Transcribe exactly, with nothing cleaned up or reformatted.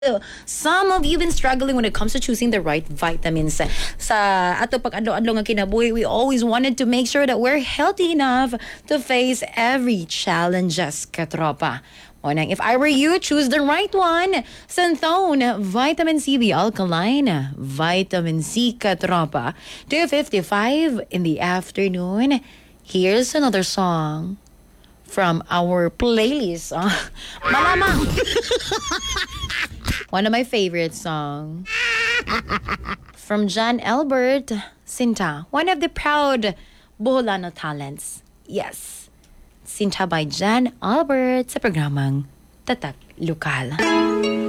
Some of you been struggling when it comes to choosing the right vitamins. Sa ato pag adlaw-adlaw nga kinabuhi, we always wanted to make sure that we're healthy enough to face every challenges, katropa. Morning, if I were you, choose the right one. Santhone, Vitamin C, the alkaline. Vitamin C, katropa. two fifty-five in the afternoon. Here's another song from our playlist. Uh, Malamang. One of my favorite songs from John Albert, Sinta. One of the proud Boholano talents. Yes. Sinta by John Albert sa programang Tatak Lokal.